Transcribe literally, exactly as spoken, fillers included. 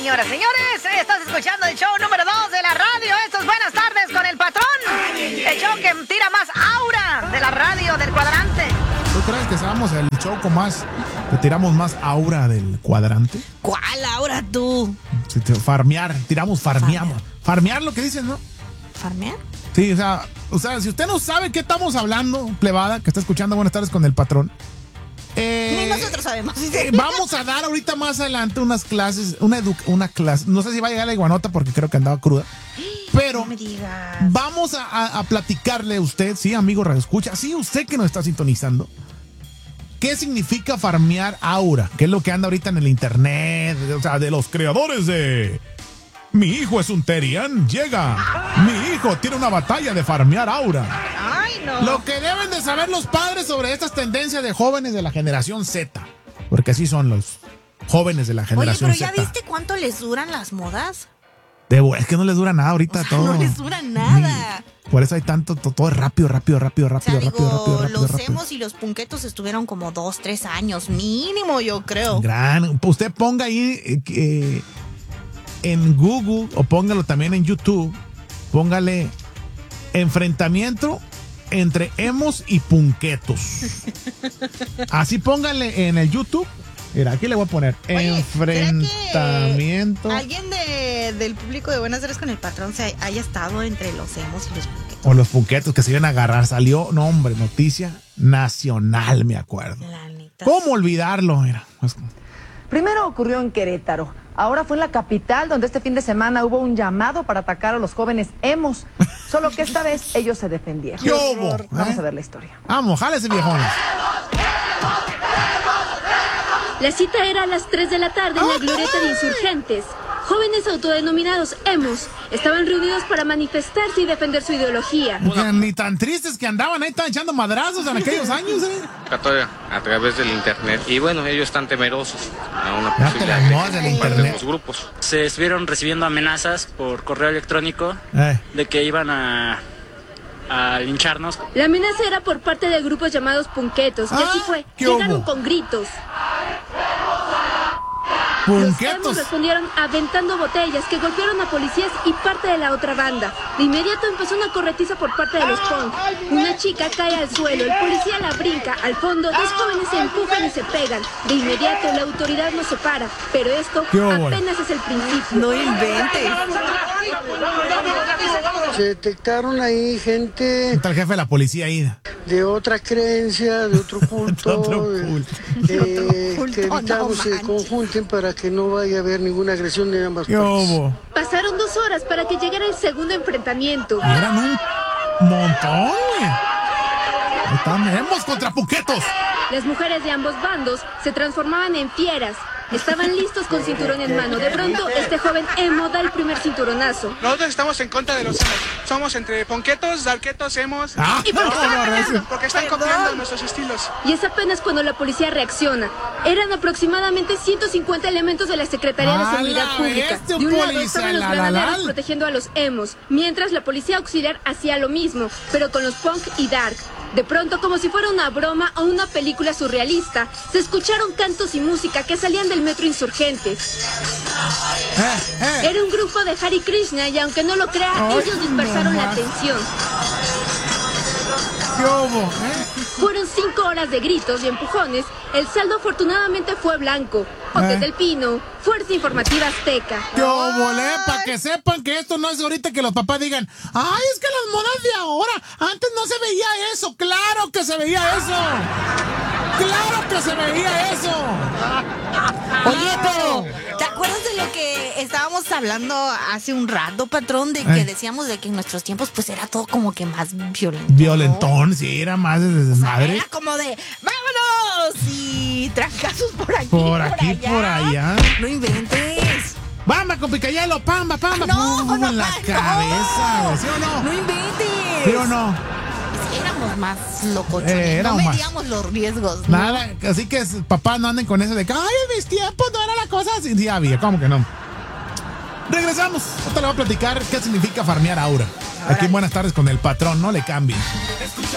señoras, señores, estás escuchando el show número dos de la radio. Esto es Buenas Tardes con el Patrón. El show que tira más aura de la radio del cuadrante. ¿Tú crees que seamos el show con más, que tiramos más aura del cuadrante? ¿Cuál aura tú? Sí, te- farmear, tiramos, farmeamos. Farmear lo que dicen, ¿no? ¿Farmear? Sí, o sea, o sea, si usted no sabe qué estamos hablando, plebada, que está escuchando Buenas Tardes con el Patrón. Eh, Ni nosotros sabemos. eh, vamos a dar ahorita más adelante unas clases, una, edu- una clase, no sé si va a llegar la iguanota porque creo que andaba cruda, pero No me digas. vamos a, a- a platicarle a usted, sí, amigo Radio Escucha, sí, usted que nos está sintonizando, ¿qué significa farmear aura? ¿Qué es lo que anda ahorita en el internet? O sea, de los creadores de Mi hijo es un Terian, llega. Mi hijo tiene una batalla de farmear aura. Ay, no. Lo que deben de saber los padres sobre estas tendencias de jóvenes de la generación Z. Porque así son los jóvenes de la Oye, generación pero ya Z. viste cuánto les duran las modas. De bu- es que no les dura nada ahorita O sea, todo. no les dura nada. Ni- Por eso hay tanto, to- todo es rápido, rápido, rápido, O sea, rápido, digo, rápido, rápido, rápido, los rápido. emos y los punquetos estuvieron como dos, tres años, mínimo, yo creo. Gran. Usted ponga ahí eh, eh, en Google o póngalo también en YouTube. Póngale enfrentamiento entre emos y punquetos. Así póngale en el YouTube. Mira, aquí le voy a poner Oye, ¿será que enfrentamiento. alguien de, del público de Buenas Tardes con el Patrón se haya estado entre los emos y los punquetos? O los punquetos que se iban a agarrar. Salió, no hombre, noticia nacional, me acuerdo. La neta. ¿Cómo olvidarlo? Mira, pues, Primero ocurrió en Querétaro, ahora fue en la capital donde este fin de semana hubo un llamado para atacar a los jóvenes emos, solo que esta vez ellos se defendieron. ¿qué hubo? Vamos ¿Eh? a ver la historia. Vamos, jálese, viejones. La cita era a las tres de la tarde en la glorieta de Insurgentes. Jóvenes autodenominados emos estaban reunidos para manifestarse y defender su ideología. Que ni tan tristes que andaban ahí, estaban echando madrazos en aquellos años, ¿eh? Convocatoria a través del internet y bueno, ellos están temerosos a una Ya te posibilidad las de modas del que internet. compartan los grupos. Se estuvieron recibiendo amenazas por correo electrónico Eh. de que iban a, a lincharnos. La amenaza era por parte de grupos llamados punquetos, y así Ah, fue. ¿qué Llegaron hubo? con gritos. Los emos Punquetos. respondieron aventando botellas que golpearon a policías y parte de la otra banda. De inmediato empezó una corretiza por parte de los punk. Una chica cae al suelo, el policía la brinca. Al fondo, dos jóvenes se empujan y se pegan. De inmediato, la autoridad los separa. Pero esto ¿Qué hubo? apenas es el principio. No inventes. Se detectaron ahí gente Está el jefe de la policía ahí. de otra creencia, de otro culto, otro eh, culto. eh, culto, que no evitamos se manches. conjunten para que no vaya a haber ninguna agresión de ambas ¿Qué partes. hubo? Pasaron dos horas para que llegara el segundo enfrentamiento. Eran un montón, güey. Ahí están, emos contra punquetos. Las mujeres de ambos bandos se transformaban en fieras. Estaban listos con cinturón en mano. De pronto, este joven emo da el primer cinturonazo. Nosotros estamos en contra de los emos. Somos entre ponquetos, darquetos, emos. Ah, ¿Y por qué? no, no, no, Porque están copiando nuestros estilos. Y es apenas cuando la policía reacciona. Eran aproximadamente ciento cincuenta elementos de la Secretaría de ¡A Seguridad la Pública. bestia, De un lado policía, estaban los la, la, granaderos la. protegiendo a los emos, mientras la policía auxiliar hacía lo mismo, pero con los punk y dark. De pronto, como si fuera una broma o una película surrealista, se escucharon cantos y música que salían del metro Insurgentes. Eh, eh. Era un grupo de Hare Krishna y aunque no lo crea, Ay, ellos dispersaron no la más. atención. ¿Qué hubo? ¿Eh? Fueron cinco horas de gritos y empujones. El saldo afortunadamente fue blanco. Otes Eh. del Pino, Fuerza Informativa Azteca. ¿Qué hubo, le? Para que sepan que esto no es ahorita que los papás digan, ay, es que las modas de ahora, antes no se veía eso. ¡Claro que se veía eso! ¡Claro que se veía eso! Oye, pero ¿te acuerdas de lo que estábamos hablando hace un rato, Patrón? De que Eh. decíamos de que en nuestros tiempos pues era todo como que más violento. Violentón, sí, era más de O sea, desmadre. era como de ¡vámonos! Y trancazos por aquí, Por aquí, allá. por allá. No inventes. ¡Pamba con picayelo! ¡Pamba, pamba! No, pum, no, en la no. cabeza! ¿Sí o no? No inventes. ¿Sí o no? Éramos más locochones. Eh, no éramos más. medíamos los riesgos. ¿no? Nada, así que papás no anden con eso de que, ay, en mis tiempos no era la cosa así. Sí había, ¿cómo que no? Regresamos. Ahorita le voy a platicar qué significa farmear aura. Aquí en Buenas Tardes con el Patrón, no le cambien.